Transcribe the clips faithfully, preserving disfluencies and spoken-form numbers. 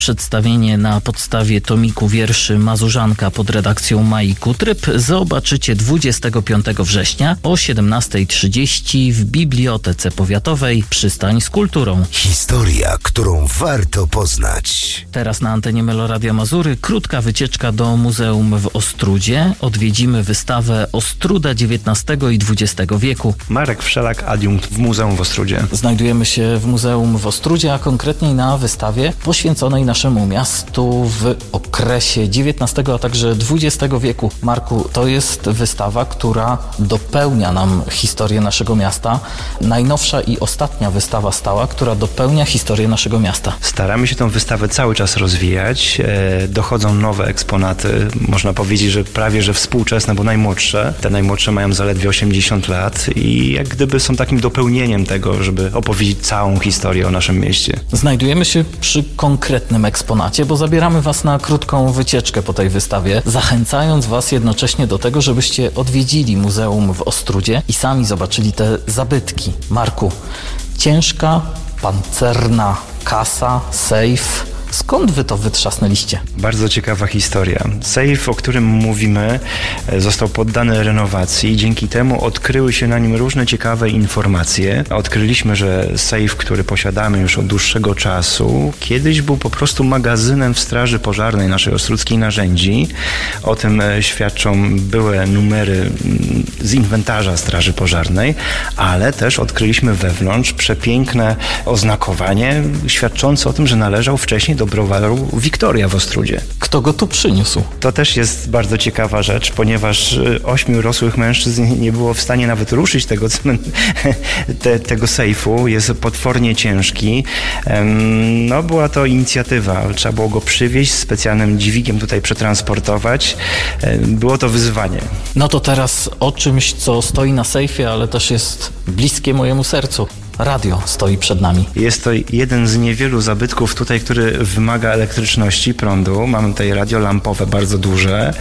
Przedstawienie na podstawie tomiku wierszy Mazurzanka pod redakcją Mai Kutryb zobaczycie dwudziestego piątego września o siedemnasta trzydzieści w Bibliotece Powiatowej Przystań z Kulturą. Historia, którą warto poznać. Teraz na antenie Meloradia Mazury krótka wycieczka do Muzeum w Ostródzie. Odwiedzimy wystawę Ostruda dziewiętnastego i dwudziestego wieku. Marek Wszelak, adiunkt w Muzeum w Ostródzie. Znajdujemy się w Muzeum w Ostródzie, a konkretniej na wystawie poświęconej naszemu miastu w okresie dziewiętnastego, a także dwudziestego wieku. Marku, to jest wystawa, która dopełnia nam historię naszego miasta. Najnowsza i ostatnia wystawa stała, która dopełnia historię naszego miasta. Staramy się tę wystawę cały czas rozwijać. Dochodzą nowe eksponaty, można powiedzieć, że prawie że współczesne, bo najmłodsze. Te najmłodsze mają zaledwie osiemdziesiąt lat i jak gdyby są takim dopełnieniem tego, żeby opowiedzieć całą historię o naszym mieście. Znajdujemy się przy konkretnym eksponacie, bo zabieramy Was na krótką wycieczkę po tej wystawie, zachęcając Was jednocześnie do tego, żebyście odwiedzili Muzeum w Ostródzie i sami zobaczyli te zabytki. Marku, ciężka, pancerna kasa, sejf. Skąd wy to wytrzasnęliście? Bardzo ciekawa historia. Sejf, o którym mówimy, został poddany renowacji. Dzięki temu odkryły się na nim różne ciekawe informacje. Odkryliśmy, że sejf, który posiadamy już od dłuższego czasu, kiedyś był po prostu magazynem w Straży Pożarnej naszej Ostródzkiej Narzędzi. O tym świadczą były numery z inwentarza Straży Pożarnej, ale też odkryliśmy wewnątrz przepiękne oznakowanie świadczące o tym, że należał wcześniej do browaru Wiktoria w Ostródzie. Kto go tu przyniósł? To też jest bardzo ciekawa rzecz, ponieważ ośmiu rosłych mężczyzn nie było w stanie nawet ruszyć tego, te, tego sejfu. Jest potwornie ciężki. No, była to inicjatywa. Trzeba było go przywieźć, specjalnym dźwigiem tutaj przetransportować. Było to wyzwanie. No to teraz o czymś, co stoi na sejfie, ale też jest bliskie mojemu sercu. Radio stoi przed nami. Jest to jeden z niewielu zabytków tutaj, który wymaga elektryczności, prądu. Mamy tutaj radio lampowe, bardzo duże.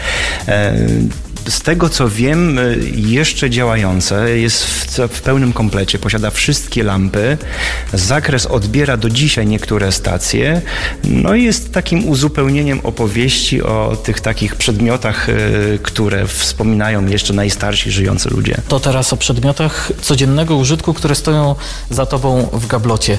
Z tego co wiem, jeszcze działające, jest w, w pełnym komplecie, posiada wszystkie lampy, zakres odbiera do dzisiaj niektóre stacje, no i jest takim uzupełnieniem opowieści o tych takich przedmiotach, które wspominają jeszcze najstarsi żyjący ludzie. To teraz o przedmiotach codziennego użytku, które stoją za tobą w gablocie.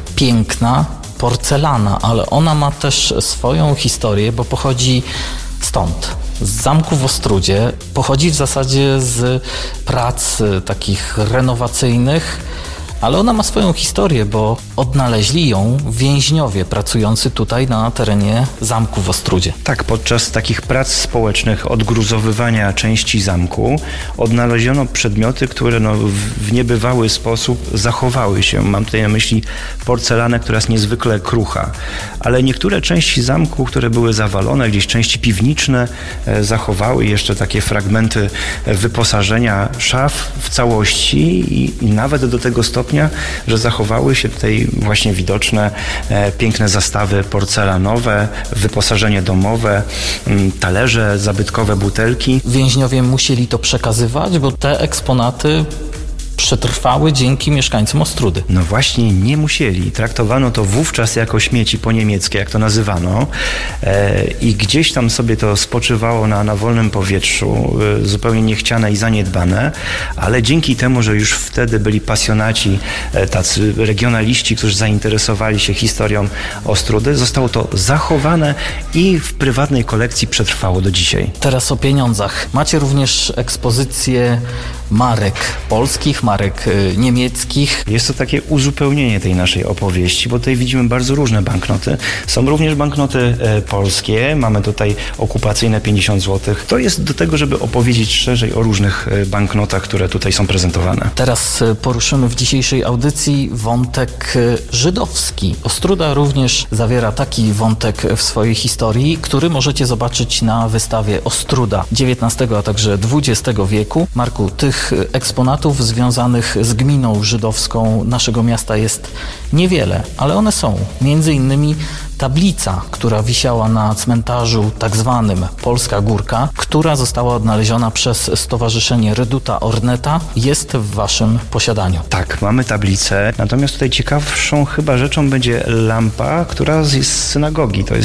Piękna porcelana, ale ona ma też swoją historię, bo pochodzi stąd. Z zamku w Ostródzie, pochodzi w zasadzie z prac takich renowacyjnych, ale ona ma swoją historię, bo odnaleźli ją więźniowie pracujący tutaj na terenie zamku w Ostródzie. Tak, podczas takich prac społecznych, odgruzowywania części zamku, odnaleziono przedmioty, które no, w niebywały sposób zachowały się. Mam tutaj na myśli porcelanę, która jest niezwykle krucha, ale niektóre części zamku, które były zawalone, gdzieś części piwniczne, zachowały jeszcze takie fragmenty wyposażenia szaf w całości i, i nawet do tego stopnia, że zachowały się tutaj właśnie widoczne e, piękne zastawy porcelanowe, wyposażenie domowe, m, talerze zabytkowe, butelki. Więźniowie musieli to przekazywać, bo te eksponaty przetrwały dzięki mieszkańcom Ostródy. No właśnie nie musieli. Traktowano to wówczas jako śmieci po niemieckie, jak to nazywano. E, I gdzieś tam sobie to spoczywało na, na wolnym powietrzu, e, zupełnie niechciane i zaniedbane, ale dzięki temu, że już wtedy byli pasjonaci, e, tacy regionaliści, którzy zainteresowali się historią Ostródy, zostało to zachowane i w prywatnej kolekcji przetrwało do dzisiaj. Teraz o pieniądzach. Macie również ekspozycję marek polskich, marek y, niemieckich. Jest to takie uzupełnienie tej naszej opowieści, bo tutaj widzimy bardzo różne banknoty. Są również banknoty e, polskie, mamy tutaj okupacyjne pięćdziesiąt złotych. To jest do tego, żeby opowiedzieć szerzej o różnych e, banknotach, które tutaj są prezentowane. Teraz y, poruszymy w dzisiejszej audycji wątek y, żydowski. Ostróda również zawiera taki wątek w swojej historii, który możecie zobaczyć na wystawie Ostruda dziewiętnastego, a także dwudziestego wieku. Marku, tych tych eksponatów związanych z gminą żydowską naszego miasta jest niewiele, ale one są. Między innymi tablica, która wisiała na cmentarzu tak zwanym Polska Górka, która została odnaleziona przez Stowarzyszenie Reduta Orneta, jest w waszym posiadaniu. Tak, mamy tablicę, natomiast tutaj ciekawszą chyba rzeczą będzie lampa, która jest z synagogi. To jest